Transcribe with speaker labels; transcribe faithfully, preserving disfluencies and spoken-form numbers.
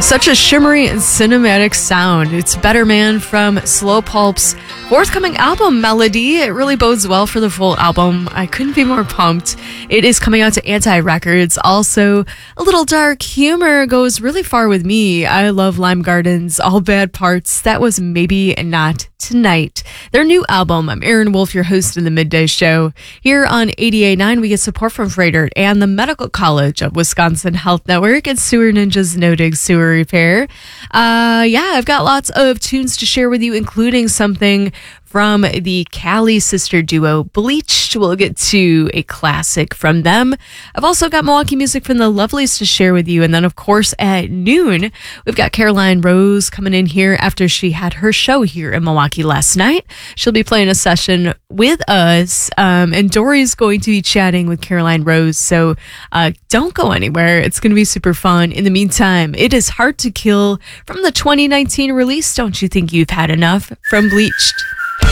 Speaker 1: Such a shimmery and cinematic sound. It's Better Man from Slow Pulp's forthcoming album, Melody. It really bodes well for the full album. I couldn't be more pumped. It is coming out to Anti Records. Also, a little dark humor goes really far with me. I love Lime Garden's All Bad Parts. That was Maybe Not Tonight. Their new album. I'm Erin Wolf, your host of the Midday Show. Here on eighty-eight point nine, we get support from Freighter and the Medical College of Wisconsin Health Network and Sewer Ninja's No Dig Sewer Repair. Uh, yeah, I've got lots of tunes to share with you, including something from the Cali sister duo Bleached. We'll get to a classic from them. I've also got Milwaukee music from the Lovelies to share with you. And then, of course, at noon, we've got Caroline Rose coming in here after she had her show here in Milwaukee last night. She'll be playing a session with us. Um, and Dory's going to be chatting with Caroline Rose. So uh, don't go anywhere. It's going to be super fun. In the meantime, it is Hard to Kill from the twenty nineteen release. Don't You Think You've Had Enough from Bleached.